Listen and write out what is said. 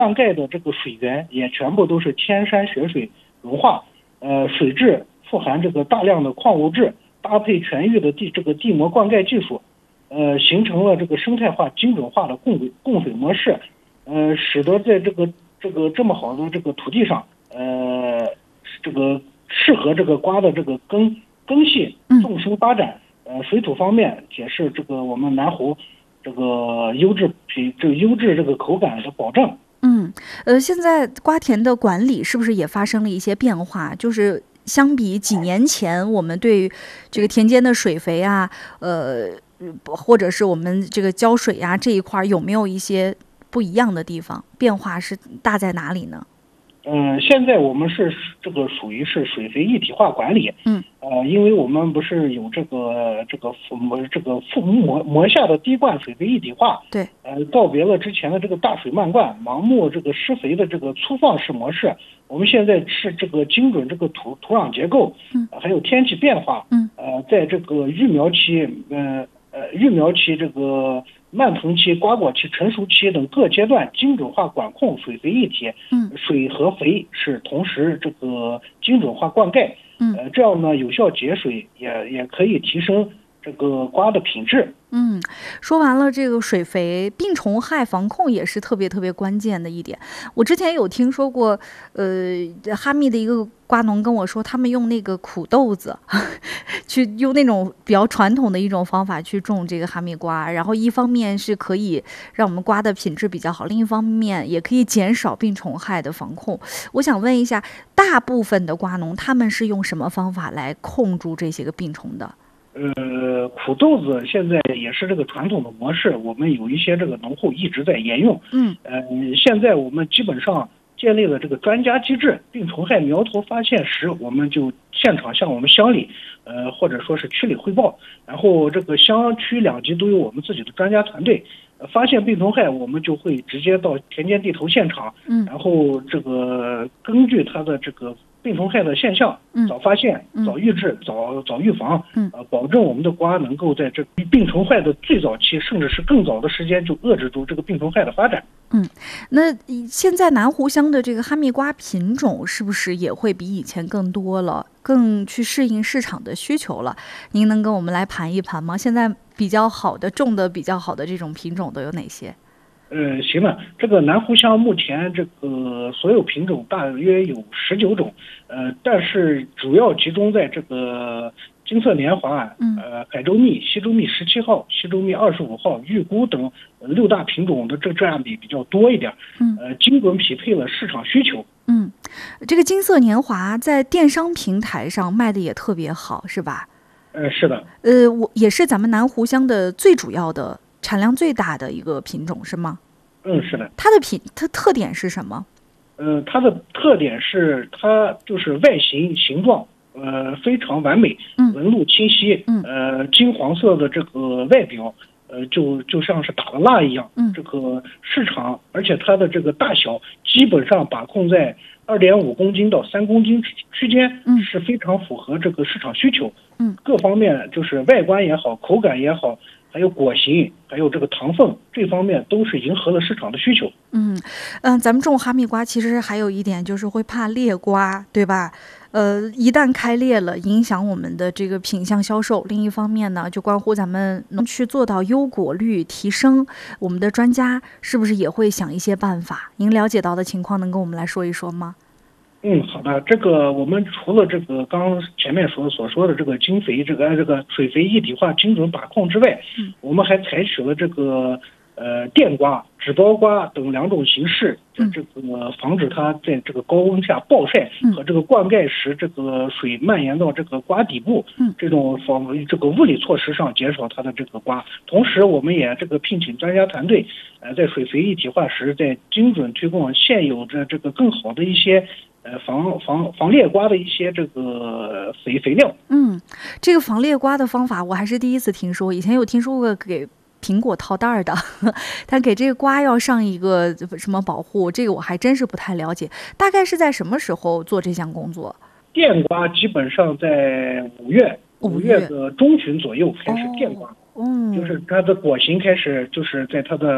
灌溉的这个水源也全部都是天山雪水融化，水质富含这个大量的矿物质，搭配全域的地膜灌溉技术，形成了这个生态化精准化的供水模式，使得在这么好的这个土地上，这个适合这个瓜的这个根系纵深发展。水土方面也是这个我们南湖这个优质这个口感的保证。 现在瓜田的管理是不是也发生了一些变化？就是相比几年前，我们对于这个田间的水肥啊，或者是我们这个浇水啊这一块，有没有一些不一样的地方？变化是大在哪里呢？ 现在我们是这个属于是水肥一体化管理。因为我们不是有这个磨下的滴灌水肥一体化。 对。 告别了之前的这个大水漫灌、盲目这个施肥的这个粗放式模式。我们现在是这个精准这个土壤结构，还有天气变化，在这个育苗期、这个蔓藤期、瓜果期、成熟期等各阶段精准化管控水肥一体。水和肥是同时这个精准化灌溉。这样呢，有效节水，也可以提升这个瓜的品质。 说完了这个水肥，病虫害防控也是特别关键的一点。我之前有听说过，哈密的一个瓜农跟我说，他们用那个苦豆子，去用那种比较传统的一种方法去种这个哈密瓜，然后一方面是可以让我们瓜的品质比较好，另一方面也可以减少病虫害的防控。我想问一下，大部分的瓜农他们是用什么方法来控住这些个病虫的？ 苦豆子现在也是这个传统的模式，我们有一些这个农户一直在沿用。现在我们基本上建立了这个专家机制，病虫害苗头发现时，我们就现场向我们乡里，或者说是区里汇报，然后这个乡区两级都有我们自己的专家团队。发现病虫害，我们就会直接到田间地头现场，然后这个根据它的这个病虫害的现象，早发现、早预治、早预防，保证我们的瓜能够在这病虫害的最早期，甚至是更早的时间就遏制住这个病虫害的发展。 那现在南湖乡的这个哈密瓜品种是不是也会比以前更多了，更去适应市场的需求了？您能跟我们来盘一盘吗？现在比较好的种的比较好的这种品种都有哪些？ 行了，这个南湖乡目前这个所有品种大约有19种，但是主要集中在这个金色年华、海州蜜、西州蜜17号、西州蜜25号、玉菇等6大品种的这样比较多一点，精准匹配了市场需求。 这个金色年华在电商平台上卖的也特别好，是吧？ 是的。 我也是咱们南湖乡的最主要的产量最大的一个品种，是吗？ 是的。 它特点是什么？ 它的特点是它就是外形形状非常完美，纹路清晰，金黄色的这个外表，就像是打了蜡一样。这个市场，而且它的这个大小基本上把控在2.5公斤到3公斤区间，是非常符合这个市场需求。各方面就是外观也好，口感也好，还有果形，还有这个糖分，这方面都是迎合了市场的需求。 咱们种哈密瓜其实还有一点就是会怕裂瓜，对吧？一旦开裂了，影响我们的这个品相销售。另一方面呢，就关乎咱们能去做到优果率提升，我们的专家是不是也会想一些办法？您了解到的情况能跟我们来说一说吗？ 好的，这个我们除了这个刚前面所说的这个精肥这个水肥一体化精准把控之外，我们还采取了这个电瓜、纸包瓜等2种形式，这个防止它在这个高温下暴晒和这个灌溉时这个水蔓延到这个瓜底部，这种这个物理措施上减少它的这个瓜。同时，我们也这个聘请专家团队，在水肥一体化时，在精准推广现有的这个更好的一些防裂瓜的一些这个肥料。 这个防裂瓜的方法我还是第一次听说，以前有听说过给苹果套袋的，但给这个瓜要上一个什么保护，这个我还真是不太了解。大概是在什么时候做这项工作？ 电瓜基本上在5月的中旬左右开始电瓜，就是它的果形开始就是在它的